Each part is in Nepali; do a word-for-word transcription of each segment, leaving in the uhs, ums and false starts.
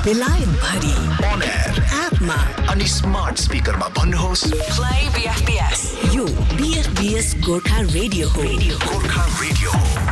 बेलायत भरि on air एपमा अनि स्मार्ट स्पिकरमा भन्नुहोस् play B F B S यो B F B S Gorkha radio हो गोर्खा रेडियो हो।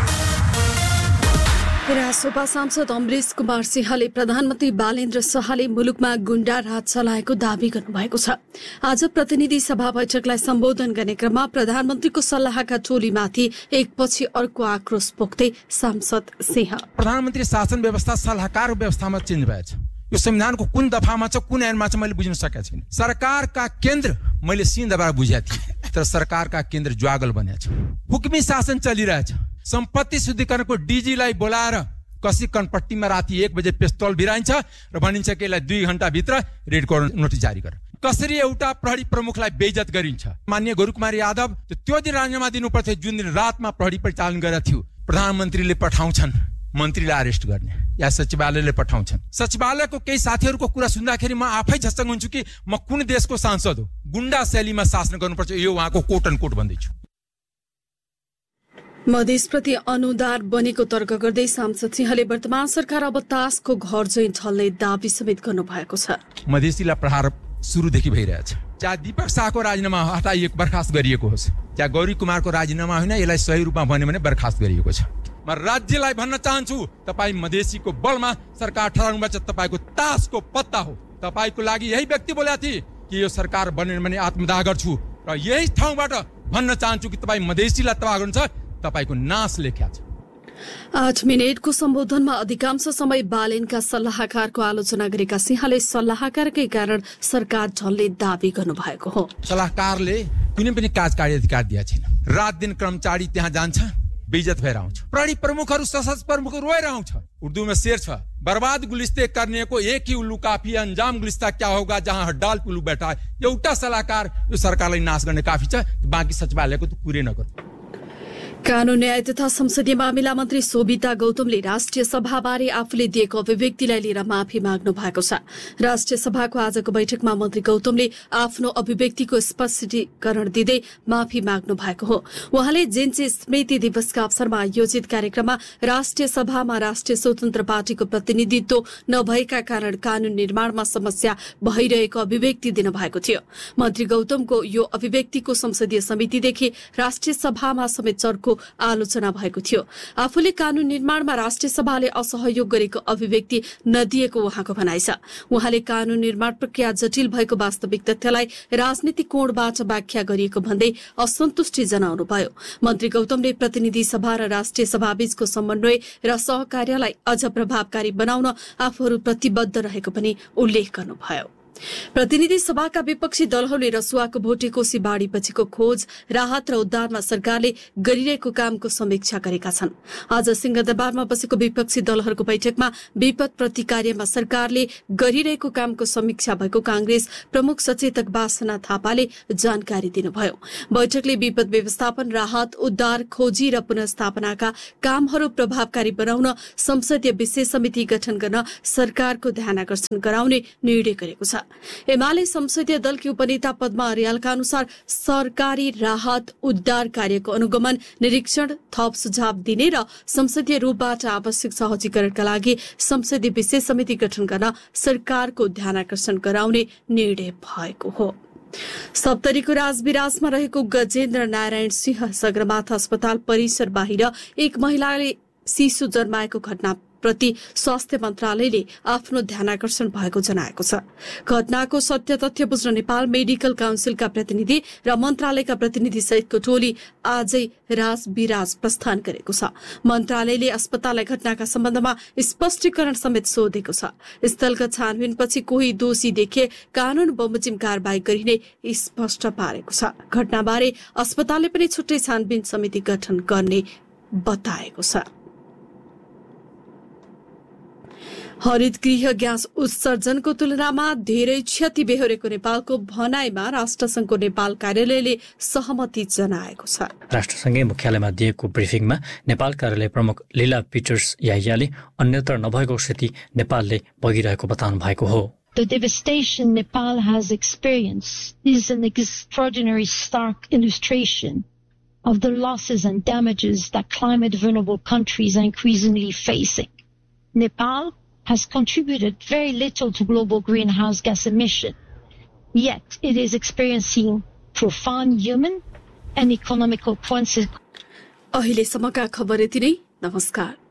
रासोपा सांसद अमरेश कुमार सिंहले प्रधानमन्त्री बालेन्द्र शाहले मुलुकमा गुण्डा राज चलाएको दावी गर्नुभएको छ। आज प्रतिनिधि सभा बैठकलाई सम्बोधन गर्ने क्रममा प्रधानमन्त्रीको सल्लाहका टोलीमाथि एकपछि अर्को आक्रोश पोख्दै सांसद सिंह प्रधानमन्त्री शासन व्यवस्था सल्लाहकार व्यवस्थामा चेन्ज भएछ। यो संविधानको कुन दफामा छ कुन ऐनमा छ मैले बुझ्न सकेको छैन। सरकारका केन्द्र मैले सिंहदरबार बुझेको थिएँ तर सरकारका केन्द्र ज्वागल बनेको छ। हुकुमी शासन चलिरहेछ। सम्पत्ति शुद्धिकरणको डीजीलाई बोलाएर कसी कनपट्टीमा राति एक बजे पिस्तौल भिराइन्छ र भनिन्छ कि यसलाई दुई घण्टा भित्र रेड कर्नर नोटिस जारी गर। कसरी एउटा प्रहरी प्रमुखलाई बेइज्जत गरिन्छ। माननीय गुरुकुमार यादव त्यो दिन राजीनामा दिनुपर्थ्यो जुन दिन रातमा प्रहरी परिचालन गरेको थियो। प्रधानमन्त्रीले पठाउँछन् मन्त्रीलाई अरेस्ट गर्ने या सचिवालयले पठाउँछन्। सचिवालयको केही साथीहरूको कुरा सुन्दाखेरि म आफै झस्सङ हुन्छु कि म कुन देशको सांसद हो। गुण्डा शैलीमा शासन गर्नुपर्छ यो उहाँको कोट एन्ड कोट भन्दैछु। मधेसप्रति अनुदार बनेको तर्क गर्दै सांसद सिंहले वर्तमान सरकार अब तासको घर झैं ढल्ने दावी समेत गर्नुभएको छ। मधेसीलाई प्रहार सुरुदेखि भइरहेछ। चाहे दीपक शाहको राजीनामा हटाइएको बर्खास्त गरिएको होस् चाहे गौरी कुमारको राजीनामा होइन यसलाई सही रूपमा भन्यो भने बर्खास्त गरिएको छ। म राज्यलाई भन्न चाहन्छु तपाईँ मधेसीको बलमा सरकार ठहराउनुभएछ। तपाईँको तासको पत्ता हो। तपाईँको लागि यही व्यक्ति बोलेको थिए कि यो सरकार बन्यो भने आत्मदाह गर्छु र यही ठाउँबाट भन्न चाहन्छु कि तपाईँ मधेसीलाई तबाह गर्नुहुन्छ तपाईको नाश लेख्या छ। आठ मिनटको सम्बोधनमा अधिकांश समय बालेनका सल्लाहकारको आलोचना गरेका सिंहले सल्लाहकारकै कारण सरकार ढल्ने दावी गर्नुभएको हो। सल्लाहकारले कुनै पनि कार्यकारी अधिकार दिएको छैन। रात दिन कर्मचारी त्यहाँ जान्छ बेइज्जत भएर आउँछ। प्रहरी प्रमुखहरू सशस्त्र प्रमुख रोएर आउँछ। उर्दूमा शेर छ बर्बाद गुलिस्ते करने को एक ही उल्लू काफी अंजाम गुलिस्ता क्या होगा जहां हड्डाल उल्लू बैठा है। एउटा सल्लाहकार यो सरकारलाई नाश गर्ने काफी छ बाँकी सचिवालयको त कुरै नगर्नु। कानून न्याय तथा संसदीय मामिला मन्त्री शोभिता गौतमले राष्ट्रिय सभाबारे आफूले दिएको अभिव्यक्तिलाई लिएर माफी माग्नु भएको छ। राष्ट्रिय सभाको आजको बैठकमा मन्त्री गौतमले आफ्नो अभिव्यक्तिको स्पष्टीकरण दिँदै माफी माग्नु भएको हो। उहाँले जेन्चे स्मृति दिवसका अवसरमा आयोजित कार्यक्रममा राष्ट्रिय सभामा राष्ट्रिय स्वतन्त्र पार्टीको प्रतिनिधित्व नभएका कारण कानून निर्माणमा समस्या भइरहेको अभिव्यक्ति दिनुभएको थियो। मन्त्री गौतमको यो अभिव्यक्तिको संसदीय समितिदेखि राष्ट्रिय सभामा समेत चर्को आलोचना भएको थियो। आफूले कानून निर्माणमा राष्ट्रिय सभाले असहयोग गरेको अभिव्यक्ति नदिएको उहाँको भनाइ छ। उहाँले कानून निर्माण प्रक्रिया जटिल भएको वास्तविक तथ्यलाई राजनीतिक कोणबाट व्याख्या गरिएको भन्दै असन्तुष्टि जनाउनुभयो। मन्त्री गौतमले प्रतिनिधि सभा र राष्ट्रिय सभाबीचको समन्वय र सहकार्यलाई अझ प्रभावकारी बनाउन आफूहरू प्रतिबद्ध रहेको पनि उल्लेख गर्नुभयो। प्रतिनिधि सभाका विपक्षी दलहरूले रसुवाको भोटेकोशी बाढीपछिको खोज राहत र उद्धारमा सरकारले गरिरहेको कामको समीक्षा गरेका छन्। आज सिंहदरबारमा बसेको विपक्षी दलहरूको बैठकमा विपद प्रतिकार्यमा सरकारले गरिरहेको कामको समीक्षा भएको कांग्रेस प्रमुख सचेतक वासना थापाले जानकारी दिनुभयो। बैठकले विपद व्यवस्थापन राहत उद्धार खोजी र पुनर्स्थापनाका कामहरू प्रभावकारी बनाउन संसदीय विशेष समिति गठन गर्न सरकारको ध्यानआकर्षण गराउने निर्णय गरेको छ। एमाले संसदीय दलकी उपनेता पद्मा अर्यालका अनुसार सरकारी राहत उद्धार कार्यको अनुगमन निरीक्षण थप सुझाव दिने र संसदीय रूपबाट आवश्यक सहजीकरणका लागि संसदीय विशेष समिति गठन गर्न सरकारको ध्यानआकर्षण गराउने निर्णय भएको हो। सप्तरीको राजविराजमा रहेको गजेन्द्र नारायण सिंह सगरमाथा अस्पताल परिसर बाहिर एक महिलाले शिशु जन्माएको घटना प्रति स्वास्थ्य मन्त्रालयले आफ्नो ध्यानआकर्षण भएको जनाएको छ। घटनाको सत्य तथ्य बुझ्न नेपाल मेडिकल काउन्सिलका प्रतिनिधि र मन्त्रालयका प्रतिनिधि सहितको टोली आजै राजविराज प्रस्थान गरेको छ। मन्त्रालयले अस्पताललाई घटनाका सम्बन्धमा स्पष्टीकरण समेत सोधेको छ। स्थलगत छानबिनपछि कोही दोषी देखे कानून बमोजिम कारबाही गरिने स्पष्ट पारेको छ। घटनाबारे अस्पतालले पनि छुट्टै छानबिन समिति गठन गर्ने बताएको छ। हरित गृह ग्यास उत्सर्जनको तुलनामा धेरै क्षति बेहोरेको नेपालको भनाइमा राष्ट्रसंघको नेपाल कार्यालयले सहमति जनाएको छ। राष्ट्रसंघीय मुख्यालयमा दिएको ब्रिफिङमा नेपाल कार्यालय प्रमुख लीला पिटर्स याहियाले अन्यत्र नभएको क्षति नेपालले भोगिरहेको बताउनु भएको हो। The devastation Nepal has experienced is an extraordinary stark illustration of the losses and damages that climate vulnerable countries are increasingly facing. Nepal has contributed very little to global greenhouse gas emission. Yet it is experiencing profound human and economical consequences. अहिलेसम्मका खबर यति नै। नमस्कार।